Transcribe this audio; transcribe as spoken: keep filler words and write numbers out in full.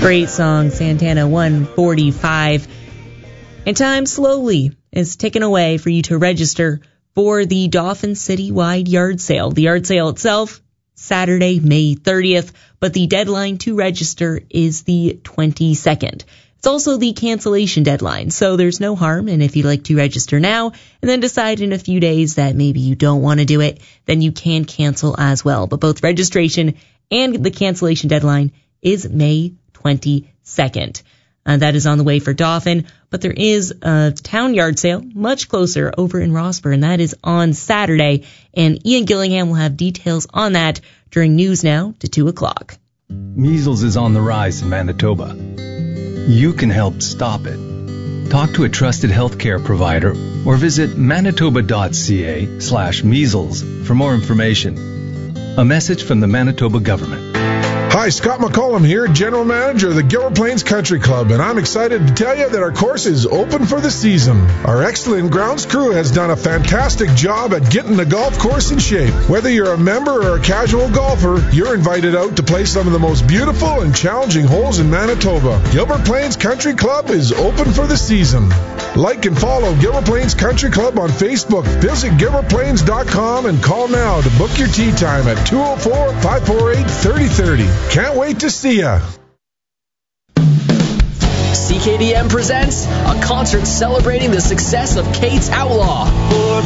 Great song, Santana one forty-five. And time slowly is ticking away for you to register for the Dauphin City-wide yard sale. The yard sale itself, Saturday, May thirtieth, but the deadline to register is the twenty-second. It's also the cancellation deadline, so there's no harm, and if you'd like to register now and then decide in a few days that maybe you don't want to do it, then you can cancel as well. But both registration and the cancellation deadline is May twenty-second. Uh, that is on the way for Dauphin, but there is a town yard sale much closer over in Rossburn, and that is on Saturday, and Ian Gillingham will have details on that during News Now to two o'clock. Measles is on the rise in Manitoba. You can help stop it. Talk to a trusted healthcare provider or visit manitoba.ca slash measles for more information. A message from the Manitoba government. Hi, Scott McCollum here, General Manager of the Gilbert Plains Country Club, and I'm excited to tell you that our course is open for the season. Our excellent grounds crew has done a fantastic job at getting the golf course in shape. Whether you're a member or a casual golfer, you're invited out to play some of the most beautiful and challenging holes in Manitoba. Gilbert Plains Country Club is open for the season. Like and follow Gilbert Plains Country Club on Facebook. Visit gilbert plains dot com and call now to book your tee time at two oh four, five four eight, three oh three oh. Can't wait to see ya. C K D M presents a concert celebrating the success of Kate's Outlaw.